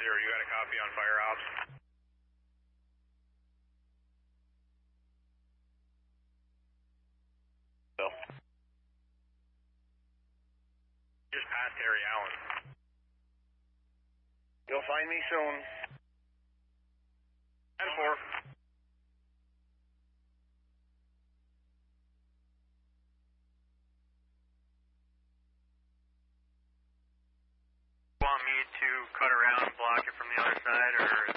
You got a copy on fire ops? Bill. Just past Harry Allen. You'll find me soon. 10-4. Want me to cut around and block it from the other side, or